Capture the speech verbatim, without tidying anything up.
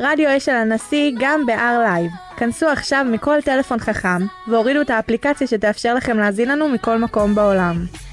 רדיו אשל הנשיא גם ב-R Live. כנסו עכשיו מכל טלפון חכם והורידו את האפליקציה שתאפשר לכם להזין לנו מכל מקום בעולם.